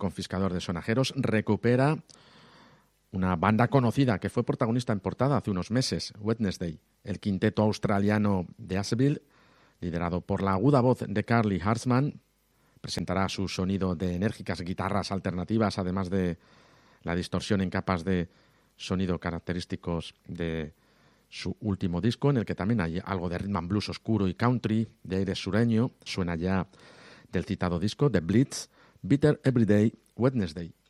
confiscador de sonajeros, recupera una banda conocida que fue protagonista en portada hace unos meses, Wednesday. El quinteto australiano de Asheville, liderado por la aguda voz de Carly Hartzman, presentará su sonido de enérgicas guitarras alternativas, además de la distorsión en capas de sonido característicos de su último disco, en el que también hay algo de rhythm and blues oscuro y country, de aire sureño. Suena ya del citado disco, The Blitz, Bitter Everyday, Wednesday.